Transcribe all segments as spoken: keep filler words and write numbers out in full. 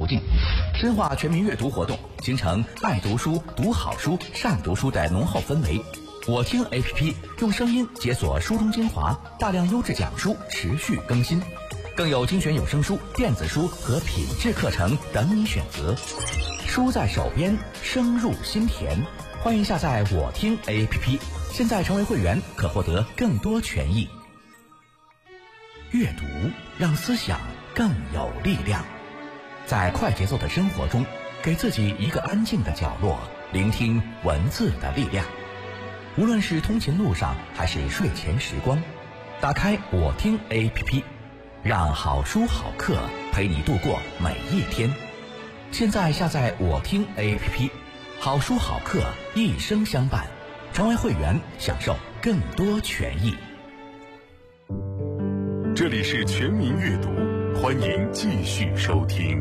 径，深化全民阅读活动，形成爱读书、读好书、善读书的浓厚氛围。我听 A P P 用声音解锁书中精华，大量优质讲书持续更新，更有精选有声书、电子书和品质课程等你选择。书在手边，声入心田。欢迎下载我听 A P P， 现在成为会员可获得更多权益。阅读让思想更有力量。在快节奏的生活中，给自己一个安静的角落，聆听文字的力量。无论是通勤路上还是睡前时光，打开我听 A P P， 让好书好课陪你度过每一天。现在下载我听 A P P， 好书好课一生相伴，成为会员享受更多权益。 这里是全民阅读，欢迎继续收听。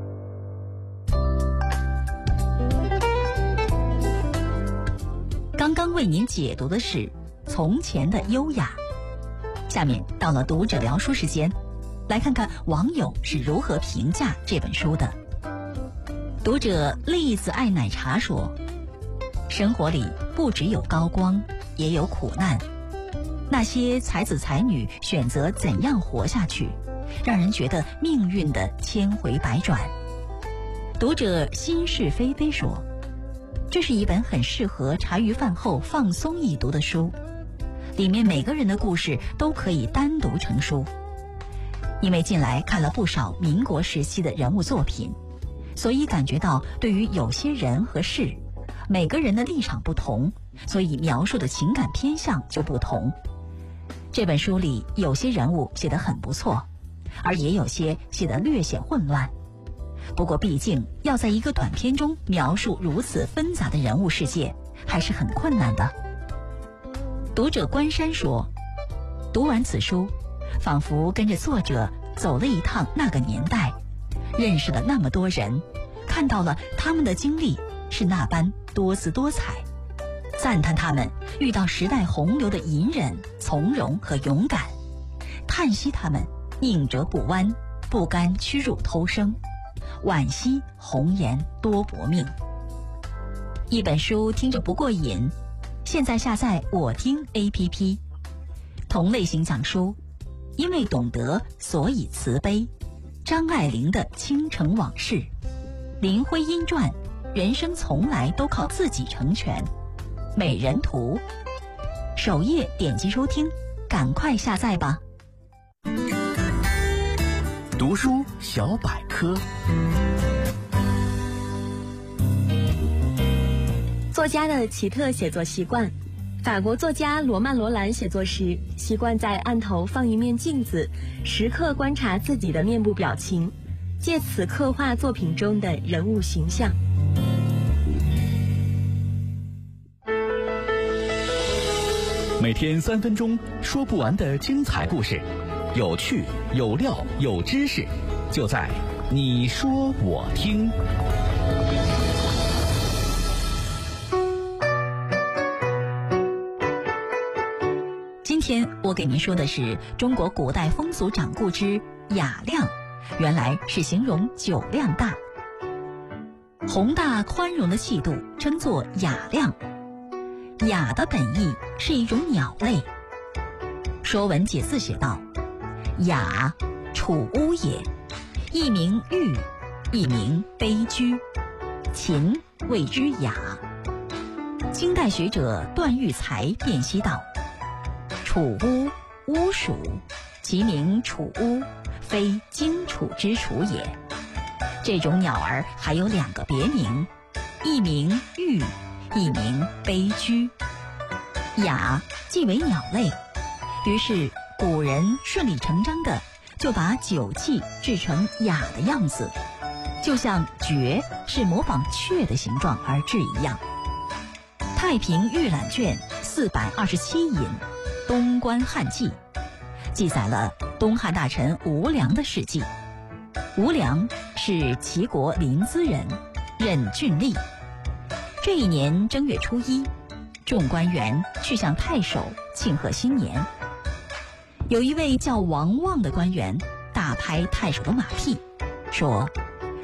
刚刚为您解读的是《从前的优雅》，下面到了读者聊书时间，来看看网友是如何评价这本书的。读者栗子爱奶茶说，生活里不只有高光，也有苦难。那些才子才女选择怎样活下去，让人觉得命运的千回百转。读者心事菲菲说，这是一本很适合茶余饭后放松一读的书，里面每个人的故事都可以单独成书。因为近来看了不少民国时期的人物作品，所以感觉到对于有些人和事，每个人的立场不同，所以描述的情感偏向就不同。这本书里有些人物写得很不错，而也有些写得略显混乱。不过毕竟要在一个短篇中描述如此纷杂的人物世界，还是很困难的。读者关山说，读完此书，仿佛跟着作者走了一趟那个年代，认识了那么多人，看到了他们的经历是那般多姿多彩，赞叹他们遇到时代洪流的隐忍、从容和勇敢，叹息他们宁折不弯，不甘屈辱偷生，惋惜红颜多薄命。一本书听着不过瘾，现在下载我听 A P P， 同类型讲书，因为懂得所以慈悲。张爱玲的倾城往事，林徽因传，人生从来都靠自己成全。美人图，首页点击收听，赶快下载吧。 读书小百科。 作家的奇特写作习惯。法国作家罗曼·罗兰写作时，习惯在案头放一面镜子，时刻观察自己的面部表情，借此刻画作品中的人物形象。 每天三分钟，说不完的精彩故事，有趣有料有知识，就在你说我听。 今天我给您说的是中国古代风俗掌故之雅量，原来是形容酒量大。宏大宽容的气度称作雅量。雅的本意是一种鸟类。《说文解字》写道：雅，楚乌也，一名玉，一名悲居，秦谓之雅。清代学者段玉裁辨析道：楚乌，乌鼠，其名楚乌，非荆楚之楚也。这种鸟儿还有两个别名，一名玉，一名悲居。雅即为鸟类，于是古人顺理成章的就把酒器制成雅的样子，就像爵是模仿雀的形状而制一样。太平御览卷四百二十七引《东关汉记》记载了东汉大臣吴良的事迹。吴良是齐国临淄人，任郡吏。这一年正月初一，众官员去向太守庆贺新年。有一位叫王旺的官员大拍太守的马屁，说：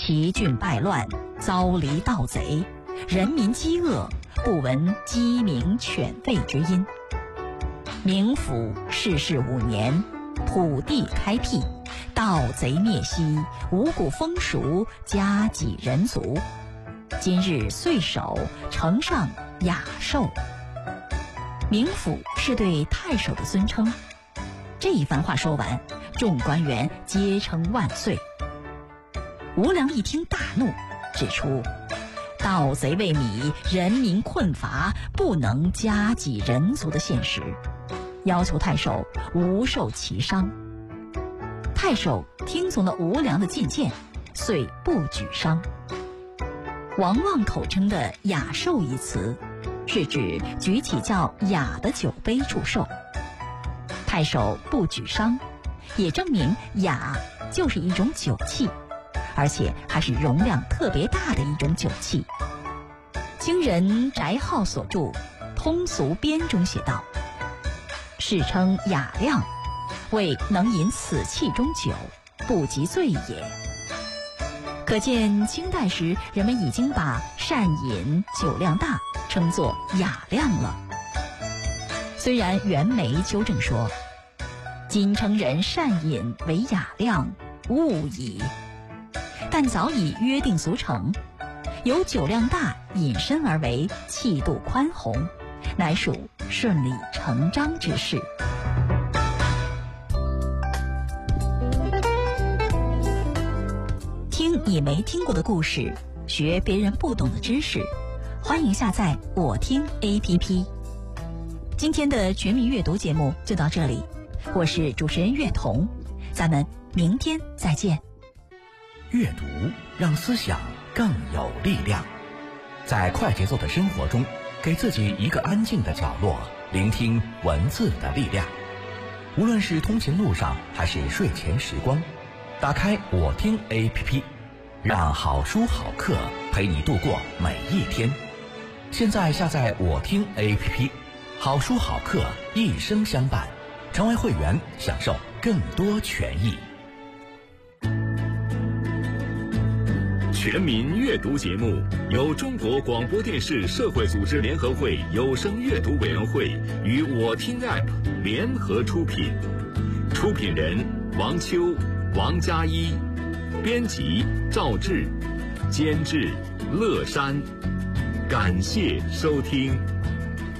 齐郡败乱，遭离盗贼，人民饥饿，不闻鸡鸣犬吠之音。明府世事五年，土地开辟，盗贼灭息，五谷丰熟，家己人足。今日岁首，呈上雅寿。明府是对太守的尊称。这一番话说完，众官员皆称万岁。吴良一听大怒，指出盗贼为米，人民困乏，不能家己人足的现实，要求太守无受其伤。太守听从了吴良的进谏，遂不举伤。王望口称的雅寿一词，是指举起叫雅的酒杯祝寿。太守不举伤，也证明雅就是一种酒器，而且还是容量特别大的一种酒器。清人翟浩所著《通俗编》中写道：世称雅量，为能饮此器中酒，不及醉也。可见清代时人们已经把善饮酒量大称作雅量了。虽然袁枚纠正说今称人善饮为雅量，误矣，但早已约定俗成，由酒量大引申而为气度宽宏，乃属顺理成章之事。听你没听过的故事，学别人不懂的知识，欢迎下载我听 A P P。 今天的全民阅读节目就到这里，我是主持人月彤，咱们明天再见。 阅读让思想更有力量，在快节奏的生活中，给自己一个安静的角落，聆听文字的力量。无论是通勤路上还是睡前时光，打开我听 A P P， 让好书好课陪你度过每一天。现在下载我听 A P P， 好书好课一生相伴，成为会员享受更多权益。 全民阅读节目由中国广播电视社会组织联合会有声阅读委员会与我听 App 联合出品，出品人王秋、王佳一，编辑赵志，监制乐山。感谢收听。